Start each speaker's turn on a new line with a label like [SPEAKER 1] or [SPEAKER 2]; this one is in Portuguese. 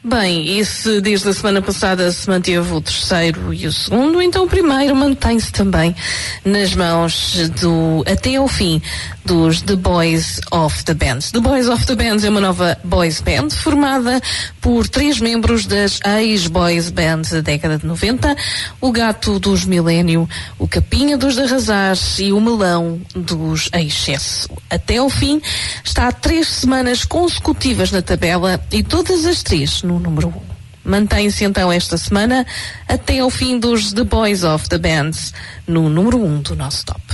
[SPEAKER 1] Bem, e se desde a semana passada se manteve o terceiro e o segundo, então o primeiro mantém-se também nas mãos até ao fim dos The Boys of the Band. The Boys of the Band é uma nova boys band formada por 3 membros das ex-boys bands da década de 90, o Gato dos Milênio, o Capinha dos de Arrasar e o Melão dos Excesso. Até ao fim está há 3 semanas consecutivas na tabela e todas as 3 no número 1. Mantém-se então esta semana até ao fim dos The Boys of the Bands no número 1 do nosso top.